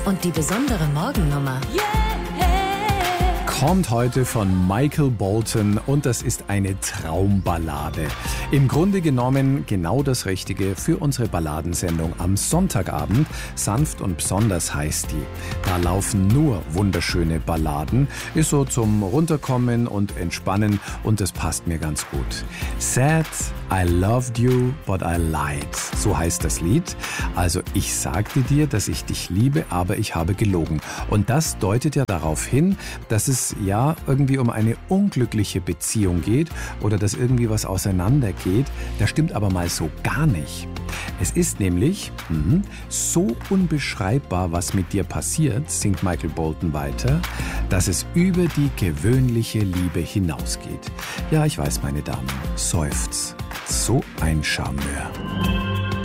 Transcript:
Und die besondere Morgennummer kommt heute von Michael Bolton und das ist eine Traumballade. Im Grunde genommen genau das Richtige für unsere Balladensendung am Sonntagabend. Sanft und besonders heißt die. Da laufen nur wunderschöne Balladen. Ist so zum Runterkommen und Entspannen und das passt mir ganz gut. Said, I loved you, but I lied. So heißt das Lied. Also ich sagte dir, dass ich dich liebe, aber ich habe gelogen. Und das deutet ja darauf hin, dass es ja irgendwie um eine unglückliche Beziehung geht oder dass irgendwie was auseinandergeht. Das stimmt aber mal so gar nicht. Es ist nämlich so unbeschreibbar, was mit dir passiert, singt Michael Bolton weiter, dass es über die gewöhnliche Liebe hinausgeht. Ja, ich weiß, meine Damen, seufzt. So ein Charmeur.